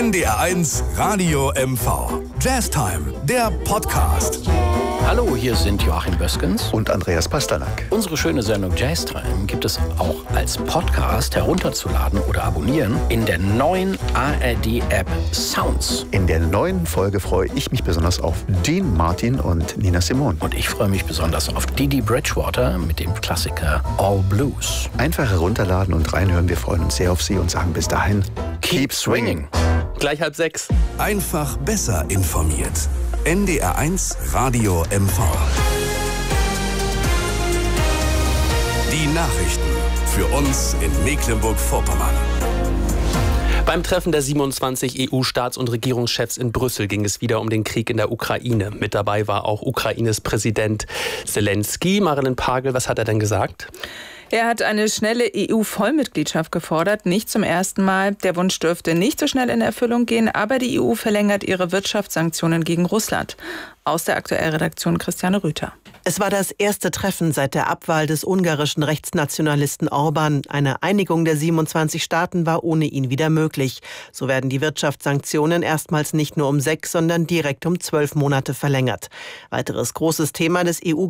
NDR1 Radio MV. Jazztime, der Podcast. Hallo, hier sind Joachim Böskens und Andreas Pasternak. Unsere schöne Sendung Jazztime gibt es auch als Podcast herunterzuladen oder abonnieren in der neuen ARD-App Sounds. In der neuen Folge freue ich mich besonders auf Dean Martin und Nina Simone. Und ich freue mich besonders auf Didi Bridgewater mit dem Klassiker All Blues. Einfach herunterladen und reinhören. Wir freuen uns sehr auf Sie und sagen bis dahin, keep swinging. Gleich 5:30. Einfach besser informiert. NDR1 Radio MV. Die Nachrichten für uns in Mecklenburg-Vorpommern. Beim Treffen der 27 EU-Staats- und Regierungschefs in Brüssel ging es wieder um den Krieg in der Ukraine. Mit dabei war auch Ukraines Präsident Zelensky. Marilyn Pagel, was hat er denn gesagt? Er hat eine schnelle EU-Vollmitgliedschaft gefordert, nicht zum ersten Mal. Der Wunsch dürfte nicht so schnell in Erfüllung gehen, aber die EU verlängert ihre Wirtschaftssanktionen gegen Russland. Aus der Aktuellredaktion Christiane Rüther. Es war das erste Treffen seit der Abwahl des ungarischen Rechtsnationalisten Orban. Eine Einigung der 27 Staaten war ohne ihn wieder möglich. So werden die Wirtschaftssanktionen erstmals nicht nur um 6, sondern direkt um 12 Monate verlängert. Weiteres großes Thema des EU